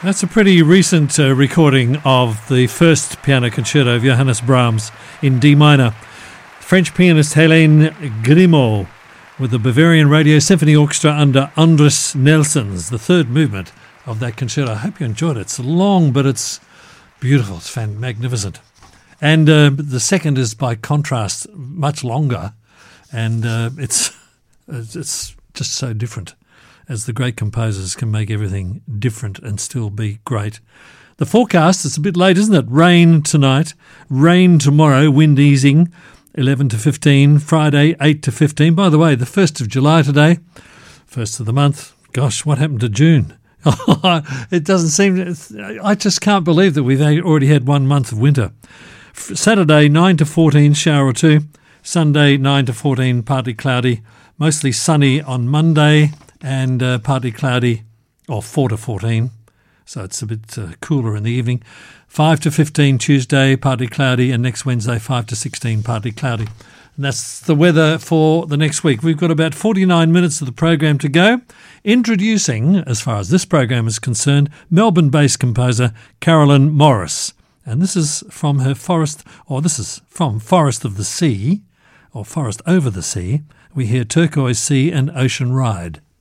That's a pretty recent recording of the first piano concerto of Johannes Brahms in D minor. French pianist Hélène Grimaud with the Bavarian Radio Symphony Orchestra under Andris Nelsons, the third movement of that concerto. I hope you enjoyed it. It's long, but it's beautiful. It's magnificent. And the second is, by contrast, much longer, and it's just so different, as the great composers can make everything different and still be great. The forecast, it's a bit late, isn't it? Rain tonight, rain tomorrow, wind easing, 11 to 15, Friday 8 to 15. By the way, the 1st of July today, first of the month. Gosh, what happened to June? It doesn't seem, I just can't believe that we've already had 1 month of winter. Saturday 9 to 14, shower or two. Sunday 9 to 14, partly cloudy. Mostly sunny on Monday and partly cloudy, or 4 to 14. So it's a bit cooler in the evening. 5 to 15 Tuesday, partly cloudy, and next Wednesday 5 to 16, partly cloudy. And that's the weather for the next week. We've got about 49 minutes of the program to go. Introducing, as far as this program is concerned, Melbourne-based composer Carolyn Morris. And this is from her Forest of the Sea, or Forest Over the Sea. We hear Turquoise Sea and Ocean Ride.